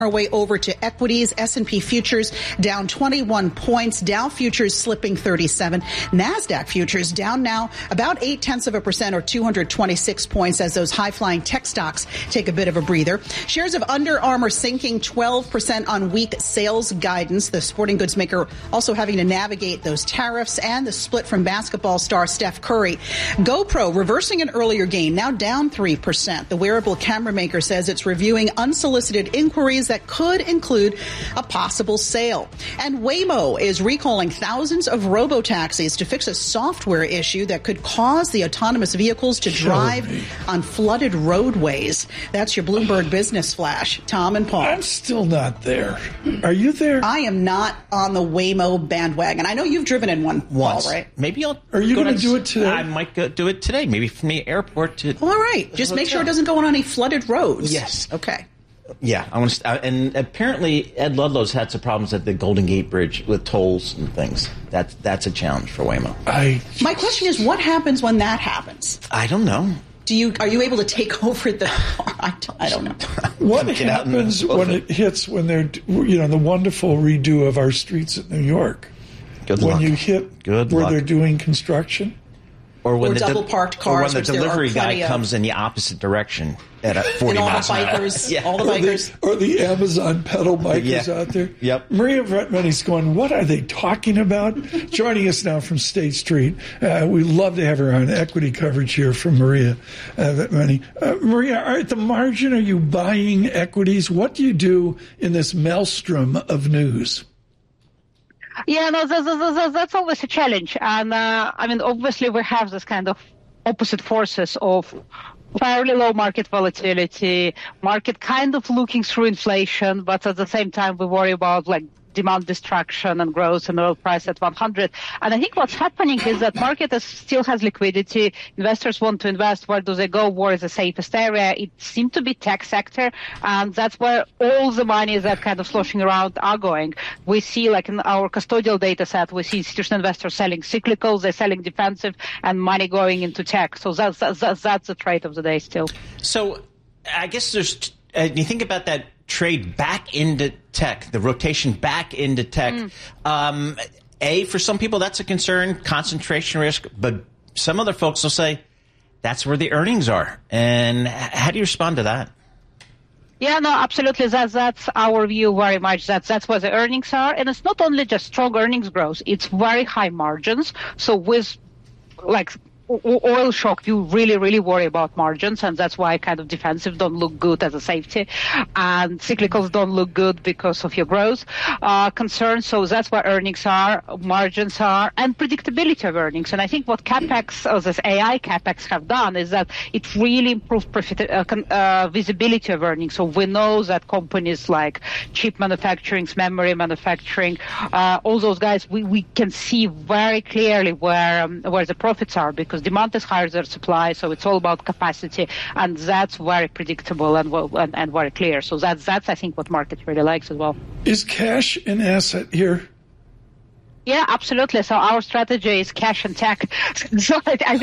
Our way over to equities. S&P futures down 21 points. Dow futures slipping 37. NASDAQ futures down now about 0.8% or 226 points as those high-flying tech stocks take a bit of a breather. Shares of Under Armour sinking 12% on weak sales guidance. The sporting goods maker also having to navigate those tariffs and the split from basketball star Steph Curry. GoPro reversing an earlier gain, now down 3%. The wearable camera maker says it's reviewing unsolicited inquiries that could include a possible sale. And Waymo is recalling thousands of robo-taxis to fix a software issue that could cause the autonomous vehicles to drive on flooded roadways. That's your Bloomberg Business Flash. Tom and Paul. I'm still not there. Are you there? I am not on the Waymo bandwagon. I know you've driven in one once, Paul, right? Maybe I'll. Are you going to do it today? I might do it today. Maybe from the airport to. All right. Just make sure it doesn't go on any flooded roads. Yes. Okay. Yeah, I want to, and apparently Ed Ludlow's had some problems at the Golden Gate Bridge with tolls and things. That's a challenge for Waymo. My question is, what happens when that happens? I don't know. Are you able to take over the car? I don't know. What happens when it hits when they're the wonderful redo of our streets in New York? Good luck. When you hit where they're doing construction. Or when double parked cars, or when the delivery guy comes in the opposite direction at 40 miles an hour. All the bikers. Or the Amazon pedal bikers out there. Yep. Maria Vetmany's going, what are they talking about? Joining us now from State Street. We love to have her on equity coverage here from Maria Vetmany. Maria, at the margin, are you buying equities? What do you do in this maelstrom of news? Yeah, no, that's always a challenge. And, obviously we have this kind of opposite forces of fairly low market volatility, market kind of looking through inflation, but at the same time we worry about demand destruction and growth and oil price at 100. And I think what's happening is that market still has liquidity. Investors want to invest. Where do they go? Where is the safest area? It seems to be tech sector. And that's where all the money that kind of sloshing around are going. We see in our custodial data set, we see institutional investors selling cyclicals, they're selling defensive and money going into tech. So that's the trade of the day still. So I guess there's, you think about that trade back into tech, the rotation back into tech. For some people, that's a concern, concentration risk. But some other folks will say that's where the earnings are. And how do you respond to that? Yeah, no, absolutely. That's our view very much. That's where the earnings are. And it's not only just strong earnings growth. It's very high margins. So with oil shock, you really, really worry about margins, and that's why kind of defensive don't look good as a safety, and cyclicals don't look good because of your growth concerns. So that's where earnings are, margins are, and predictability of earnings. And I think what CapEx, or this AI CapEx have done is that it really improved visibility of earnings. So we know that companies like chip manufacturing, memory manufacturing, all those guys, we can see very clearly where the profits are, because demand is higher than supply, so it's all about capacity, and that's very predictable and very clear. So that's I think what market really likes as well. Is cash an asset here? Yeah, absolutely. So our strategy is cash and tech. So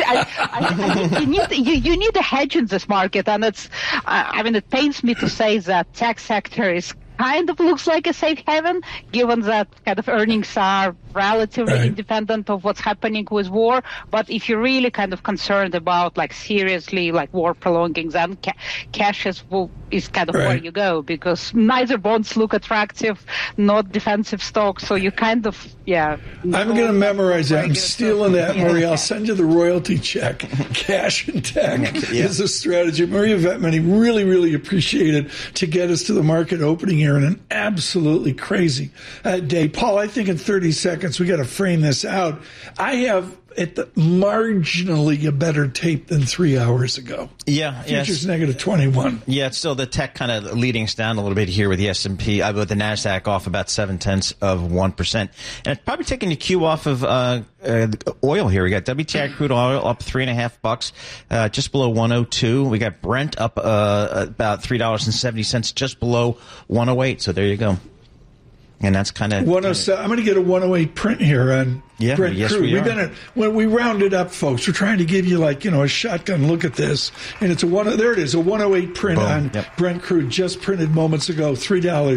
I think you need a hedge in this market, and it's it pains me to say that tech sector is kind of looks like a safe haven, given that kind of earnings are relatively independent of what's happening with war. But if you're really kind of concerned about seriously war prolonging, then cash is kind of where you go, because neither bonds look attractive, not defensive stocks. So you kind of, I'm going to memorize that. I'm stealing that, Maria. I'll send you the royalty check. Cash and tech is a strategy. Maria Vetmany, really, really appreciate it to get us to the market opening here in an absolutely crazy day. Paul, I think in 30 seconds we got to frame this out. I have marginally a better tape than 3 hours ago. Yeah. Futures negative 21. Yeah, it's still the tech kind of leading us down a little bit here with the S&P, with the NASDAQ off about 0.7%. And it's probably taking the cue off of oil here. We got WTI crude oil up $3.50, just below 102. We got Brent up about $3.70, just below 108. So there you go. And that's kind of 107. I'm going to get a 108 print here on Brent Crude. When we rounded up, folks, we're trying to give you a shotgun look at this, and it's there it is, a 108 print on Brent Crude, just printed moments ago, $3.